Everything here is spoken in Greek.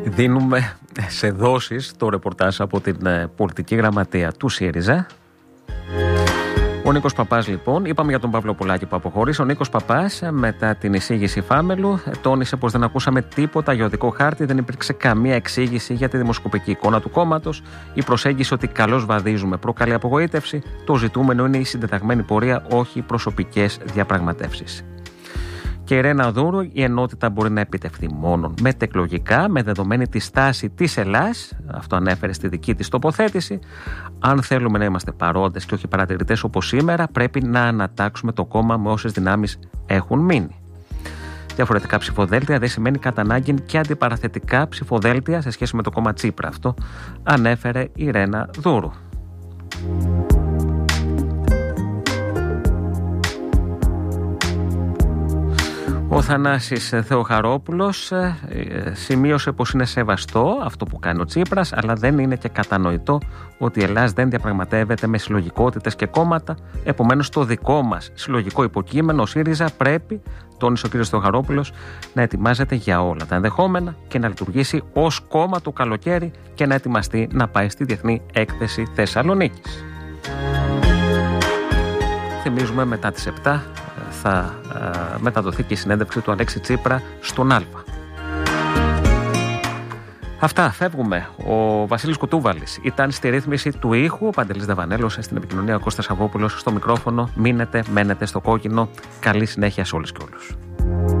Δίνουμε σε δόσεις το ρεπορτάζ από την πολιτική γραμματεία του ΣΥΡΙΖΑ. Ο Νίκος Παπάς, λοιπόν, είπαμε για τον Παύλο Πολάκη που αποχώρησε. Ο Νίκος Παπάς, μετά την εισήγηση Φάμελου, τόνισε πως δεν ακούσαμε τίποτα για οδικό χάρτη, δεν υπήρξε καμία εξήγηση για τη δημοσκοπική εικόνα του κόμματος. Η προσέγγιση ότι καλώς βαδίζουμε προκαλεί απογοήτευση. Το ζητούμενο είναι η συντεταγμένη πορεία, όχι οι προσωπικές διαπραγματεύσεις. Και η Ρένα Δούρου, η ενότητα μπορεί να επιτευχθεί μόνο μετεκλογικά, με δεδομένη τη στάση της Ελλάς. Αυτό ανέφερε στη δική της τοποθέτηση. Αν θέλουμε να είμαστε παρόντες και όχι παρατηρητές όπως σήμερα, πρέπει να ανατάξουμε το κόμμα με όσες δυνάμεις έχουν μείνει. Διαφορετικά ψηφοδέλτια δεν σημαίνει κατά ανάγκη και αντιπαραθετικά ψηφοδέλτια σε σχέση με το κόμμα Τσίπρα. Αυτό ανέφερε η Ρένα Δούρου. Ο Θανάσης Θεοχαρόπουλος σημείωσε πως είναι σεβαστό αυτό που κάνει ο Τσίπρας, αλλά δεν είναι και κατανοητό ότι η Ελλάδα δεν διαπραγματεύεται με συλλογικότητες και κόμματα. Επομένως, το δικό μας συλλογικό υποκείμενο, ο ΣΥΡΙΖΑ, πρέπει, τόνισε ο κ. Θεοχαρόπουλος, να ετοιμάζεται για όλα τα ενδεχόμενα και να λειτουργήσει ως κόμμα το καλοκαίρι και να ετοιμαστεί να πάει στη Διεθνή Έκθεση Θεσσαλονίκης. Θυμίζουμε, μετά τις 7 θα μεταδοθεί και η συνέντευξη του Αλέξη Τσίπρα στον Α. Αυτά, φεύγουμε. Ο Βασίλης Κουτούβαλης ήταν στη ρύθμιση του ήχου, ο Παντελής Δαβανέλος στην επικοινωνία, ο Κώστας Αβόπουλος στο μικρόφωνο. Μένετε στο κόκκινο. Καλή συνέχεια σε όλες και όλους.